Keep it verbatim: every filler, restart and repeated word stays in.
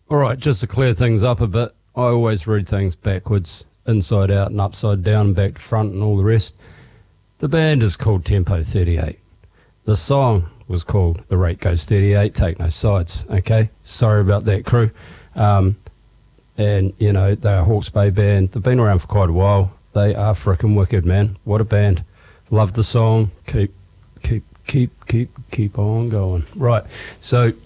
All right, just to clear things up a bit, I always read things backwards, inside out and upside down, back to front and all the rest. The band is called Tempo thirty-eight. The song was called The Rate Goes thirty-eight, Take No Sides, okay? Sorry about that, crew. Um, and, you know, they're a Hawke's Bay band. They've been around for quite a while. They are frickin' wicked, man. What a band. Love the song. Keep, keep, keep, keep, keep on going. Right, so